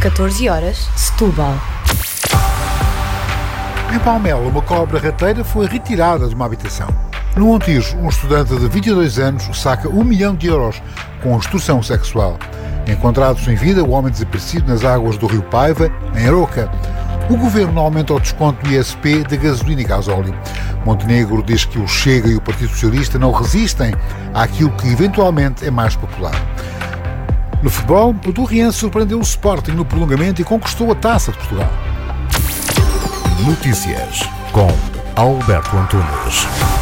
14 horas, Setúbal. Em Palmela, uma cobra rateira foi retirada de uma habitação. No Montijo, um estudante de 22 anos saca 1 milhão de euros com extorsão sexual. Encontrado sem vida, o homem desaparecido nas águas do rio Paiva, em Aroca. O governo não aumenta o desconto do ISP de gasolina e gasóleo. Montenegro diz que o Chega e o Partido Socialista não resistem àquilo que eventualmente é mais popular. No futebol, o Torriense surpreendeu o Sporting no prolongamento e conquistou a Taça de Portugal. Notícias com Alberto Antunes.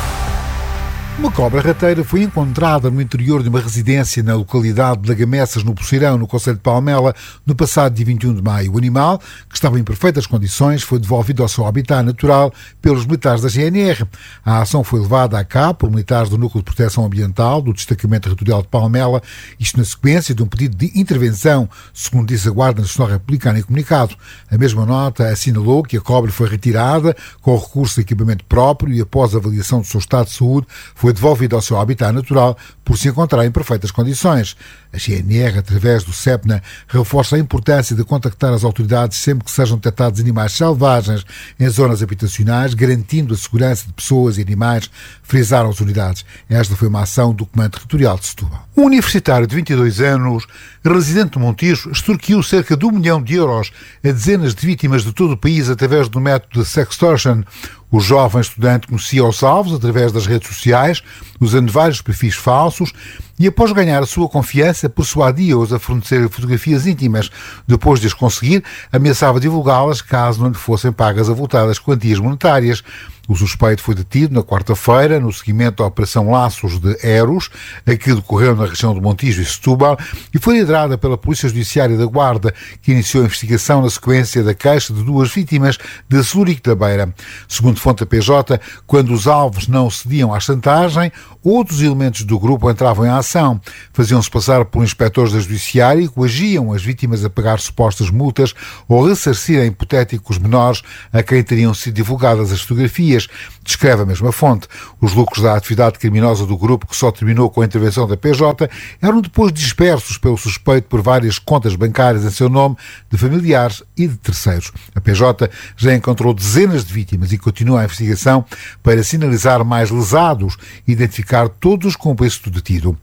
Uma cobra rateira foi encontrada no interior de uma residência na localidade de Lagamessas, no Poceirão, no concelho de Palmela, no passado dia 21 de maio. O animal, que estava em perfeitas condições, foi devolvido ao seu habitat natural pelos militares da GNR. A ação foi levada a cabo por militares do Núcleo de Proteção Ambiental do Destacamento Territorial de Palmela, isto na sequência de um pedido de intervenção, segundo disse a Guarda Nacional Republicana em comunicado. A mesma nota assinalou que a cobra foi retirada com recurso de equipamento próprio e, após a avaliação do seu estado de saúde, foi devolvido ao seu habitat natural por se encontrar em perfeitas condições. A GNR, através do CEPNA, reforça a importância de contactar as autoridades sempre que sejam detectados animais selvagens em zonas habitacionais, garantindo a segurança de pessoas e animais, frisaram as unidades. Esta foi uma ação do Comando Territorial de Setúbal. Um universitário de 22 anos, residente de Montijo, extorquiu cerca de 1 milhão de euros a dezenas de vítimas de todo o país através do método de sextortion. O jovem estudante conhecia os alvos através das redes sociais, usando vários perfis falsos, e após ganhar a sua confiança, persuadia-os a fornecer fotografias íntimas. Depois de as conseguir, ameaçava divulgá-las caso não lhe fossem pagas avultadas quantias monetárias. O suspeito foi detido na quarta-feira, no seguimento da Operação Laços de Eros, a que decorreu na região do Montijo e Setúbal, e foi liderada pela Polícia Judiciária da Guarda, que iniciou a investigação na sequência da queixa de 2 vítimas de Celurico da Beira. Segundo fonte da PJ, quando os alvos não cediam à chantagem, outros elementos do grupo entravam em ação. Faziam-se passar por inspectores da Judiciária e coagiam as vítimas a pagar supostas multas ou ressarcir a hipotéticos menores a quem teriam sido divulgadas as fotografias. Descreve a mesma fonte. Os lucros da atividade criminosa do grupo, que só terminou com a intervenção da PJ, eram depois dispersos pelo suspeito por várias contas bancárias em seu nome, de familiares e de terceiros. A PJ já encontrou dezenas de vítimas e continua a investigação para sinalizar mais lesados e identificar todos os cúmplices do detido.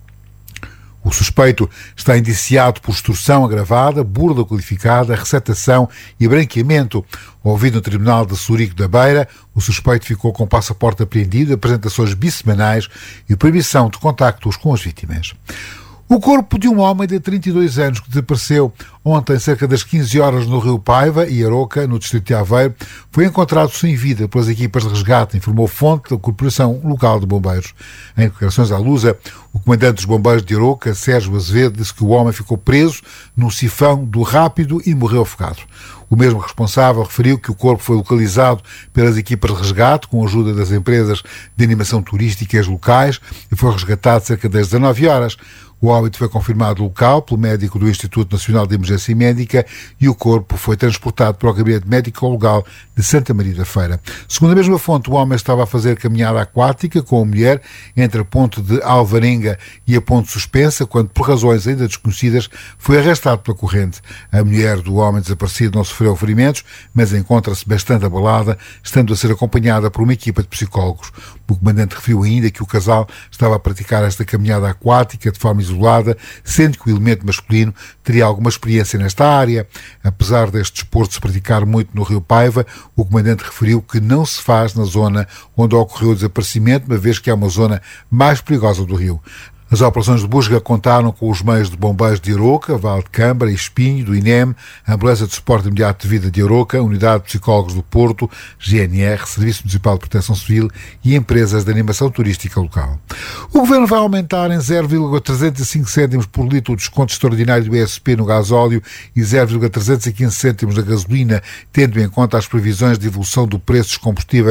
O suspeito está indiciado por extorsão agravada, burla qualificada, receptação e branqueamento. Ouvido no Tribunal de Celurico da Beira, o suspeito ficou com o passaporte apreendido, apresentações bissemanais e proibição de contactos com as vítimas. O corpo de um homem de 32 anos que desapareceu ontem, cerca das 15 horas, no rio Paiva e Aroca, no distrito de Aveiro, foi encontrado sem vida pelas equipas de resgate, informou fonte da Corporação Local de Bombeiros. Em declarações à Lusa, o comandante dos bombeiros de Aroca, Sérgio Azevedo, disse que o homem ficou preso num sifão do Rápido e morreu afogado. O mesmo responsável referiu que o corpo foi localizado pelas equipas de resgate com a ajuda das empresas de animação turísticas locais e foi resgatado cerca das 19 horas. O óbito foi confirmado local pelo médico do Instituto Nacional de Emergência Médica e o corpo foi transportado para o Gabinete Médico-Legal de Santa Maria da Feira. Segundo a mesma fonte, o homem estava a fazer caminhada aquática com a mulher entre a ponte de Alvarenga e a ponte Suspensa, quando, por razões ainda desconhecidas, foi arrastado pela corrente. A mulher do homem desaparecido não sofreu ferimentos, mas encontra-se bastante abalada, estando a ser acompanhada por uma equipa de psicólogos. O comandante referiu ainda que o casal estava a praticar esta caminhada aquática de forma isolada, sendo que o elemento masculino teria alguma experiência nesta área. Apesar deste desporto se praticar muito no rio Paiva, o comandante referiu que não se faz na zona onde ocorreu o desaparecimento, uma vez que é uma zona mais perigosa do rio. As operações de busca contaram com os meios de bombeiros de Aroca, Val de Câmara e Espinho, do INEM, a Ambulância de Suporte Imediato de Vida de Aroca, Unidade de Psicólogos do Porto, GNR, Serviço Municipal de Proteção Civil e empresas de animação turística local. O Governo vai aumentar em 0,305 cêntimos por litro o desconto extraordinário do ISP no gasóleo e 0,315 cêntimos na gasolina, tendo em conta as previsões de evolução do preço dos combustíveis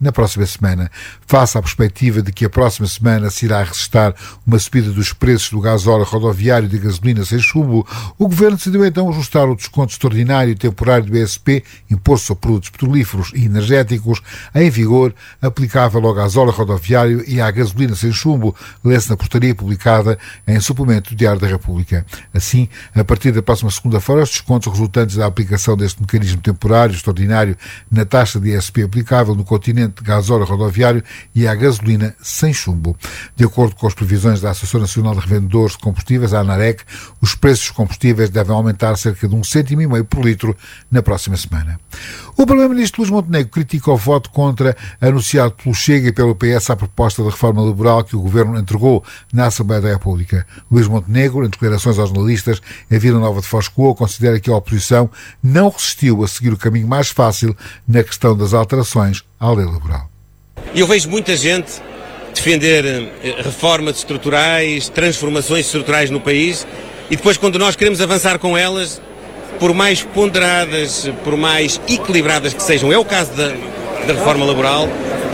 na próxima semana. Face à perspectiva de que a próxima semana se irá registrar uma subida dos preços do gasóleo rodoviário e da gasolina sem chumbo, o Governo decidiu então ajustar o desconto extraordinário e temporário do BSP, Imposto sobre Produtos Petrolíferos e Energéticos, em vigor, aplicável ao gasóleo rodoviário e à gasolina sem chumbo, lê-se na portaria publicada em suplemento do Diário da República. Assim, a partir da próxima segunda-feira, os descontos resultantes da aplicação deste mecanismo temporário extraordinário na taxa de ISP aplicável no continente de gasóleo rodoviário e à gasolina sem chumbo. De acordo com as previsões da Associação Nacional de Revendedores de Combustíveis, a ANAREC, os preços dos combustíveis devem aumentar cerca de 1,5 cêntimo por litro na próxima semana. O Primeiro-Ministro Luís Montenegro critica o voto contra anunciado pelo Chega e pelo PS à proposta de reforma laboral que o Governo entregou na Assembleia da República. Luís Montenegro, em declarações aos jornalistas em Vila Nova de Foscoa, considera que a oposição não resistiu a seguir o caminho mais fácil na questão das alterações à lei laboral. Eu vejo muita gente defender reformas estruturais, transformações estruturais no país e depois, quando nós queremos avançar com elas, por mais ponderadas, por mais equilibradas que sejam, é o caso da reforma laboral,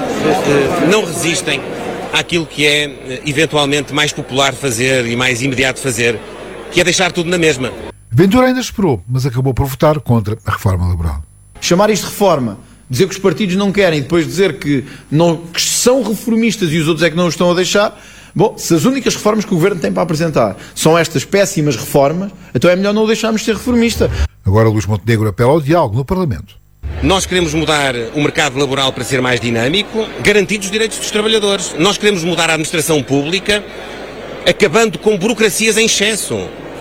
não resistem àquilo que é eventualmente mais popular fazer e mais imediato fazer, que é deixar tudo na mesma. Ventura ainda esperou, mas acabou por votar contra a reforma laboral. Chamar isto de reforma, dizer que os partidos não querem, depois dizer que são reformistas e os outros é que não os estão a deixar. Bom, se as únicas reformas que o Governo tem para apresentar são estas péssimas reformas, então é melhor não o deixarmos ser reformista. Agora Luís Montenegro apela ao diálogo no Parlamento. Nós queremos mudar o mercado laboral para ser mais dinâmico, garantindo os direitos dos trabalhadores. Nós queremos mudar a administração pública, acabando com burocracias em excesso.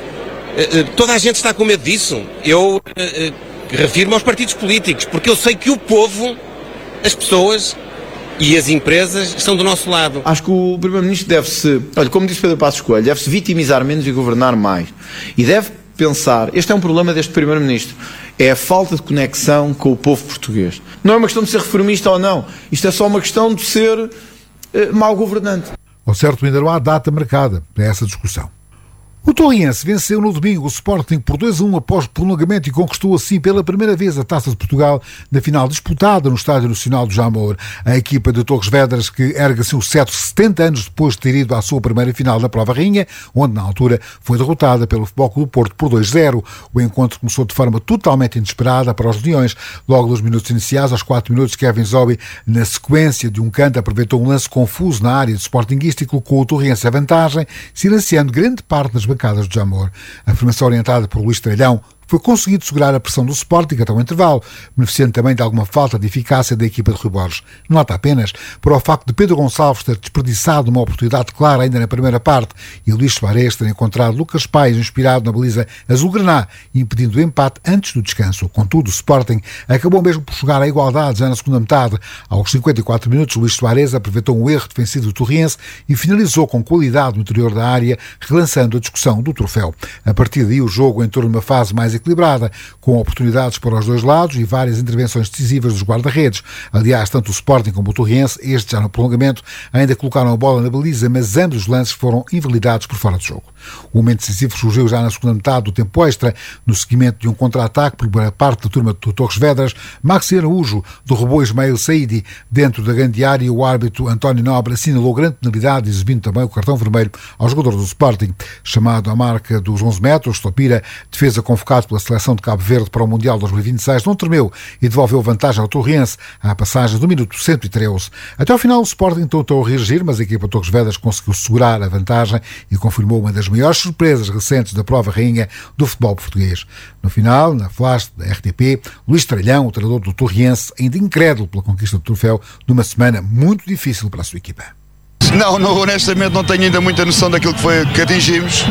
Toda a gente está com medo disso. Eu refiro-me aos partidos políticos, porque eu sei que o povo, as pessoas e as empresas estão do nosso lado. Acho que o Primeiro-Ministro deve-se, como disse Pedro Passos Coelho, deve-se vitimizar menos e governar mais. E deve pensar, este é um problema deste Primeiro-Ministro, é a falta de conexão com o povo português. Não é uma questão de ser reformista ou não, isto é só uma questão de ser mau governante. Ao certo, ainda não há data marcada para essa discussão. O Torriense venceu no domingo o Sporting por 2-1 após prolongamento e conquistou assim pela primeira vez a Taça de Portugal na final disputada no Estádio Nacional do Jamor. A equipa de Torres Vedras, que ergue-se o cetro 70 anos depois de ter ido à sua primeira final da Prova Rainha, onde na altura foi derrotada pelo Futebol Clube do Porto por 2-0. O encontro começou de forma totalmente inesperada para os Leões. Logo nos minutos iniciais, aos 4 minutos, Kevin Zobi, na sequência de um canto, aproveitou um lance confuso na área do Sportinguista e colocou o Torriense à vantagem, silenciando grande parte das bancadas do Jamor. A formação orientada por Luís Tralhão foi conseguido segurar a pressão do Sporting até o intervalo, beneficiando também de alguma falta de eficácia da equipa de Rui Borges. Nota apenas para o facto de Pedro Gonçalves ter desperdiçado uma oportunidade clara ainda na primeira parte e Luís Soares ter encontrado Lucas Paes inspirado na baliza azul-graná, impedindo o empate antes do descanso. Contudo, o Sporting acabou mesmo por chegar à igualdade já na segunda metade. Aos 54 minutos, Luís Soares aproveitou um erro defensivo do Torriense e finalizou com qualidade no interior da área, relançando a discussão do troféu. A partir daí, o jogo entrou numa fase mais equilibrada, com oportunidades para os dois lados e várias intervenções decisivas dos guarda-redes. Aliás, tanto o Sporting como o Torriense, este já no prolongamento, ainda colocaram a bola na baliza, mas ambos os lances foram invalidados por fora de jogo. O momento decisivo surgiu já na segunda metade do tempo extra, no seguimento de um contra-ataque por parte da turma do Torres Vedras. Maxi Araújo derrubou Ismael Saidi dentro da grande área e o árbitro António Nobre assinalou grande penalidade, exibindo também o cartão vermelho ao jogador do Sporting. Chamado à marca dos 11 metros, Topira, defesa convocado pela seleção de Cabo Verde para o Mundial 2026, não tremeu e devolveu vantagem ao Torriense à passagem do minuto 113. Até ao final o Sporting tentou reagir, mas a equipa de Torres Vedras conseguiu segurar a vantagem e confirmou uma das maiores surpresas recentes da Prova Rainha do futebol português. No final, na flash da RTP, Luís Tralhão, o treinador do Torriense, ainda incrédulo pela conquista do troféu numa semana muito difícil para a sua equipa. Não, honestamente não tenho ainda muita noção daquilo que atingimos.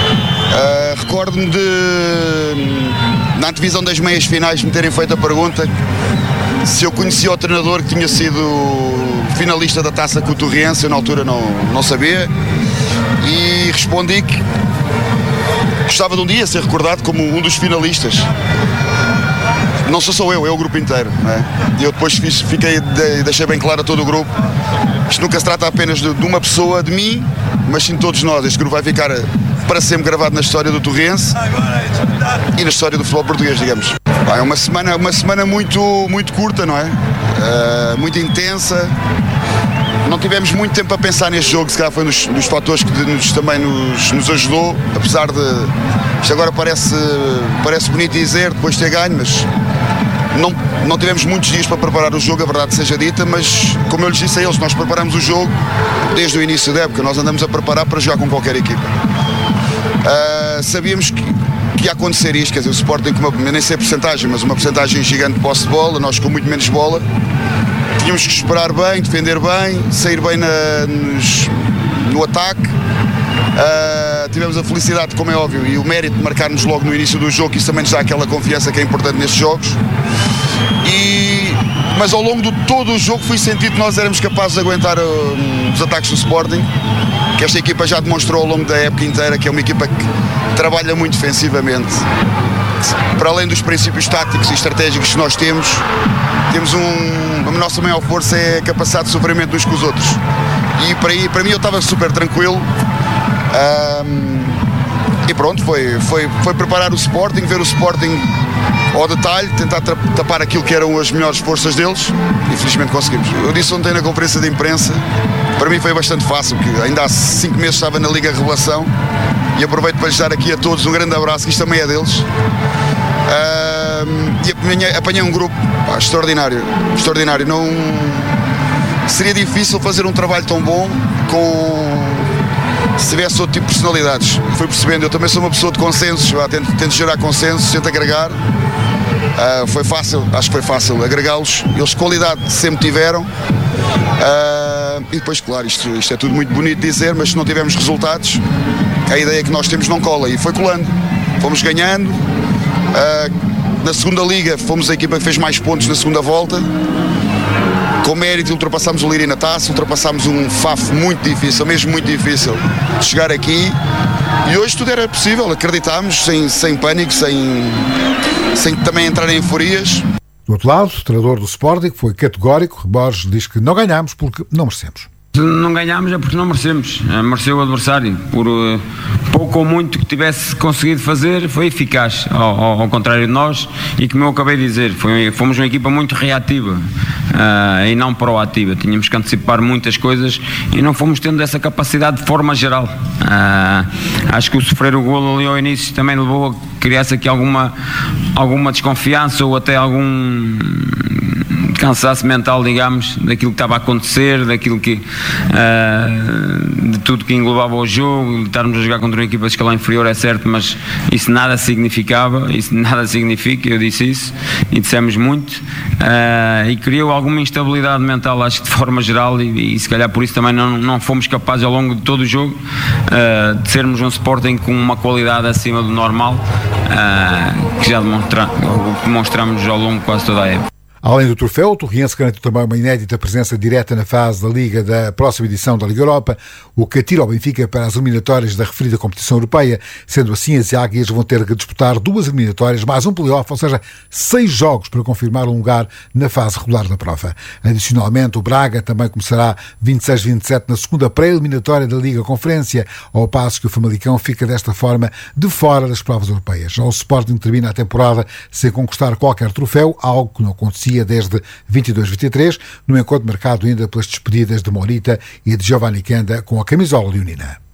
Recordo-me na antevisão das meias finais, me terem feito a pergunta se eu conhecia o treinador que tinha sido finalista da taça com o Torriense. Eu na altura não sabia e respondi que gostava de um dia ser recordado como um dos finalistas. Não sou só eu, é o grupo inteiro, não é? E eu depois deixei bem claro a todo o grupo, isto nunca se trata apenas de uma pessoa, de mim, mas sim de todos nós. Este grupo vai ficar para sempre gravado na história do Torriense e na história do futebol português, digamos. É uma semana muito curta, não é? Muito intensa. Não tivemos muito tempo a pensar neste jogo, se calhar foi dos fatores que também nos ajudou, apesar de isto agora parece bonito dizer, depois de ter ganho, mas não tivemos muitos dias para preparar o jogo, a verdade seja dita, mas como eu lhes disse a eles, nós preparamos o jogo desde o início da época, nós andamos a preparar para jogar com qualquer equipa. Sabíamos que ia acontecer isto, quer dizer, o Sporting com nem sei a porcentagem, mas uma porcentagem gigante de posse de bola, nós com muito menos bola. Tínhamos que esperar bem, defender bem, sair bem no ataque. Tivemos a felicidade, como é óbvio, e o mérito de marcarmos logo no início do jogo, que isso também nos dá aquela confiança que é importante nestes jogos. Mas ao longo de todo o jogo fui sentido que nós éramos capazes de aguentar os ataques do Sporting, que esta equipa já demonstrou ao longo da época inteira que é uma equipa que trabalha muito defensivamente. Para além dos princípios táticos e estratégicos que nós temos a nossa maior força é a capacidade de sofrimento uns com os outros. E para mim eu estava super tranquilo. E pronto, foi preparar o Sporting, ver o Sporting ao detalhe, tentar tapar aquilo que eram as melhores forças deles e felizmente conseguimos. Eu disse ontem na conferência de imprensa, para mim foi bastante fácil, porque ainda há 5 meses estava na Liga Revelação e aproveito para lhes dar aqui a todos um grande abraço, que isto também é deles. E apanhei um grupo extraordinário. Não seria difícil fazer um trabalho tão bom se tivesse outro tipo de personalidades. Fui percebendo, eu também sou uma pessoa de consensos, tento gerar consensos, tento agregar. Foi fácil, acho que foi fácil agregá-los. Eles qualidade sempre tiveram. E depois, claro, isto é tudo muito bonito de dizer, mas se não tivermos resultados, a ideia que nós temos não cola. E foi colando. Fomos ganhando. Na segunda liga fomos a equipa que fez mais pontos na segunda volta. Com mérito ultrapassámos o Leiria na taça, ultrapassámos um Faf muito difícil, mesmo muito difícil de chegar aqui. E hoje tudo era possível, acreditámos, sem pânico, sem também entrar em euforias. Do outro lado, o treinador do Sporting foi categórico. Borges diz que não ganhámos porque não merecemos. Se não ganhámos é porque não merecemos. Mereceu o adversário. Por pouco ou muito que tivesse conseguido fazer, foi eficaz. Ao contrário de nós, e como eu acabei de dizer, fomos uma equipa muito reativa e não proativa. Tínhamos que antecipar muitas coisas e não fomos tendo essa capacidade de forma geral. Acho que o sofrer o golo ali ao início também levou a criar-se aqui alguma desconfiança ou até algum cansaço mental, digamos, daquilo que estava a acontecer, daquilo que de tudo que englobava o jogo. Estarmos a jogar contra uma equipa de escalão inferior é certo, mas isso nada significava, isso nada significa, eu disse isso e dissemos muito, e criou alguma instabilidade mental, acho que de forma geral, e se calhar por isso também não fomos capazes ao longo de todo o jogo de sermos um Sporting com uma qualidade acima do normal, que já demonstramos ao longo de quase toda a época. Além do troféu, o Torriense garantiu também uma inédita presença direta na fase da Liga da próxima edição da Liga Europa, o que atira ao Benfica para as eliminatórias da referida competição europeia. Sendo assim, as Águias vão ter que disputar 2 eliminatórias, mais um play-off, ou seja, 6 jogos para confirmar um lugar na fase regular da prova. Adicionalmente, o Braga também começará 26-27 na segunda pré-eliminatória da Liga Conferência, ao passo que o Famalicão fica desta forma de fora das provas europeias. Já o Sporting termina a temporada sem conquistar qualquer troféu, algo que não acontecia desde 22-23, no encontro marcado ainda pelas despedidas de Morita e de Giovanni Canda com a camisola leonina.